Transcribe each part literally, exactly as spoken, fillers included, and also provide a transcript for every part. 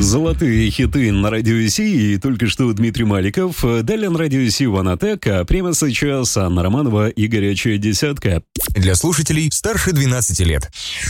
Золотые хиты на Радио Си, и только что Дмитрий Маликов. Далее на Радио Си Ванатек, а прямо сейчас Анна Романова и «Горячая десятка». Для слушателей старше двенадцати лет.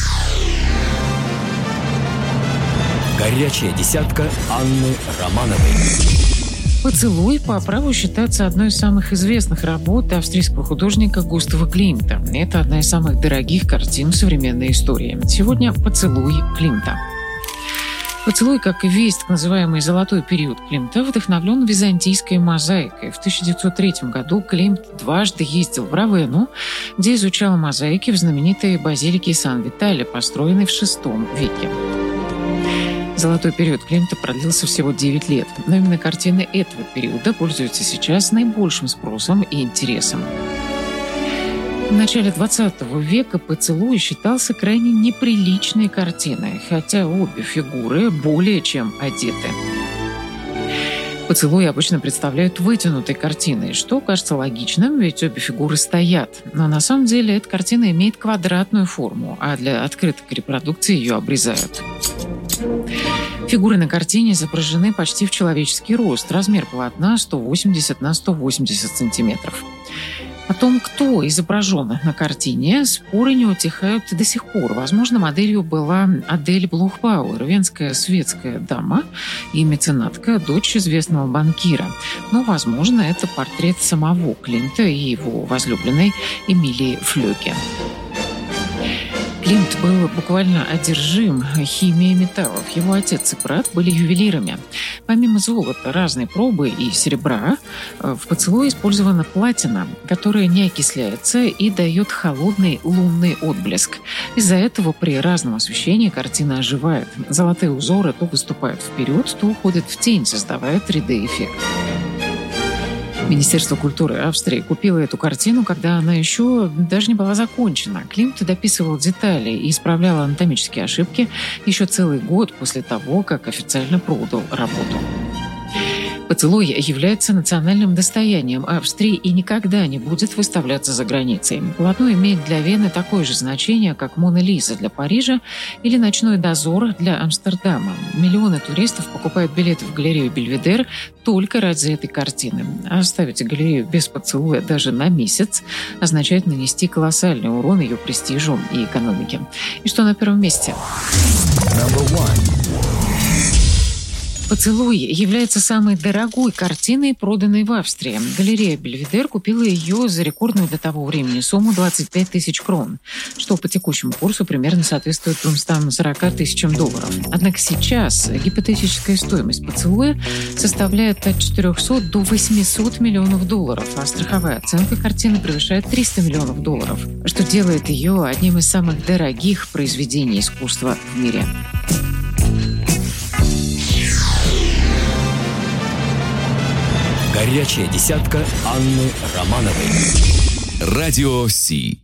«Горячая десятка» Анны Романовой. «Поцелуй» по праву считается одной из самых известных работ австрийского художника Густава Климта. Это одна из самых дорогих картин в современной истории. Сегодня «Поцелуй» Климта. «Поцелуй», как и весь так называемый «золотой период» Климта, вдохновлен византийской мозаикой. В тысяча девятьсот третьем году Климт дважды ездил в Равенну, где изучал мозаики в знаменитой базилике Сан-Витале, построенной в шестом веке. Золотой период Климта продлился всего девять лет, но именно картины этого периода пользуются сейчас наибольшим спросом и интересом. В начале двадцатого века «Поцелуй» считался крайне неприличной картиной, хотя обе фигуры более чем одеты. «Поцелуй» обычно представляют вытянутой картиной, что кажется логичным, ведь обе фигуры стоят. Но на самом деле эта картина имеет квадратную форму, а для открытой репродукции ее обрезают. Фигуры на картине изображены почти в человеческий рост. Размер полотна сто восемьдесят на сто восемьдесят сантиметров. О том, кто изображен на картине, споры не утихают до сих пор. Возможно, моделью была Адель Блухбауэр, венская светская дама и меценатка, дочь известного банкира. Но, возможно, это портрет самого Климта и его возлюбленной Эмилии Флёке. Климт был буквально одержим химией металлов. Его отец и брат были ювелирами. Помимо золота, разной пробы и серебра, в «Поцелуе» использована платина, которая не окисляется и дает холодный лунный отблеск. Из-за этого при разном освещении картина оживает. Золотые узоры то выступают вперед, то уходят в тень, создавая три дэ-эффект. Министерство культуры Австрии купило эту картину, когда она еще даже не была закончена. Климт дописывал детали и исправлял анатомические ошибки еще целый год после того, как официально продал работу. «Поцелуй» является национальным достоянием Австрии и никогда не будет выставляться за границей. Полотно имеет для Вены такое же значение, как «Мона Лиза» для Парижа или «Ночной дозор» для Амстердама. Миллионы туристов покупают билеты в галерею Бельведер только ради этой картины. А оставить галерею без «Поцелуя» даже на месяц означает нанести колоссальный урон ее престижу и экономике. И что на первом месте? «Поцелуй» является самой дорогой картиной, проданной в Австрии. Галерея Бельведер купила ее за рекордную для того времени сумму двадцать пять тысяч крон, что по текущему курсу примерно соответствует двумстам сорока тысячам долларов. Однако сейчас гипотетическая стоимость «Поцелуя» составляет от четырехсот до восьмисот миллионов долларов, а страховая оценка картины превышает триста миллионов долларов, что делает ее одним из самых дорогих произведений искусства в мире. «Горячая десятка» Анны Романовой. Радио Си.